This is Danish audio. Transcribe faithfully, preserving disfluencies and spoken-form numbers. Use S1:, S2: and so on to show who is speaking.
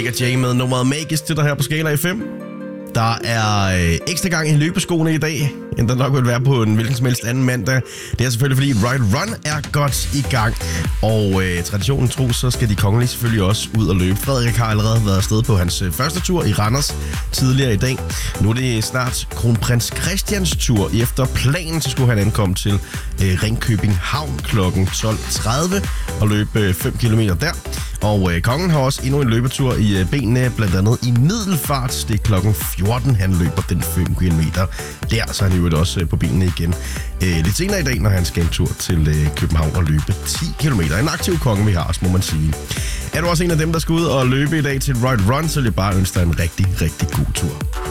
S1: Nick og Jay med nummeret Magisk til dig her på Skala F M. Der er øh, ekstra gang i løbeskoene i dag, end der nok vil være på en hvilken som helst anden mandag. Det er selvfølgelig fordi Ride Run er godt i gang, og øh, traditionen tro, så skal de kongelige selvfølgelig også ud og løbe. Frederik har allerede været afsted på hans øh, første tur i Randers tidligere i dag. Nu er det snart kronprins Christians tur. Efter planen så skulle han ankomme til øh, Ringkøbing Havn klokken tolv tredive og løbe øh, fem kilometer der. Og øh, kongen har også endnu en løbetur i øh, benene, blandt andet i middelfart. Det er klokken fjorten, han løber den fem kilometer der, så han er jo også øh, på benene igen øh, lidt senere i dag, når han skal en tur til øh, København og løbe ti kilometer. En aktiv konge, vi har også, må man sige. Er du også en af dem, der skal ud og løbe i dag til Ride Run, så vil jeg bare ønske dig en rigtig, rigtig god tur.